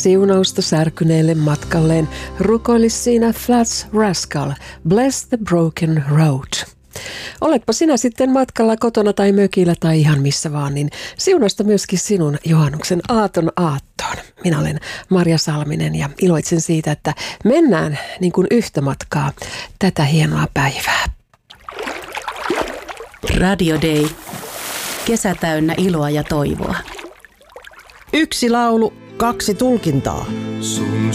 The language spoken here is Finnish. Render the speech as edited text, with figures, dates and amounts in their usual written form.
siunausta särkyneelle matkalleen, rukoilisi siinä Flats Rascal, Bless the Broken Road. Oletpa sinä sitten matkalla kotona tai mökillä tai ihan missä vaan, niin siunausta myöskin sinun juhannuksen aaton aattoon. Minä olen Marja Salminen ja iloitsen siitä, että mennään niin kuin yhtä matkaa tätä hienoa päivää. Radio Day. Kesä täynnä iloa ja toivoa. Yksi laulu, kaksi tulkintaa. Sun